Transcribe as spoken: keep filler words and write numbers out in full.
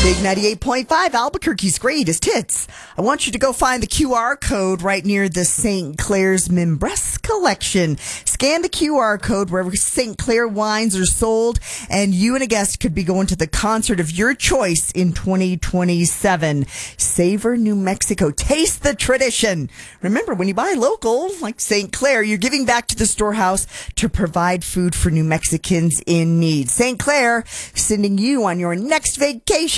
Big ninety-eight point five, Albuquerque's greatest hits. I want you to go find the Q R code right near the Saint Clair's Mimbres collection. Scan the Q R code wherever Saint Clair wines are sold, and you and a guest could be going to the concert of your choice in twenty twenty-seven. Savor New Mexico. Taste the tradition. Remember, when you buy local, like Saint Clair, you're giving back to the storehouse to provide food for New Mexicans in need. Saint Clair, sending you on your next vacation.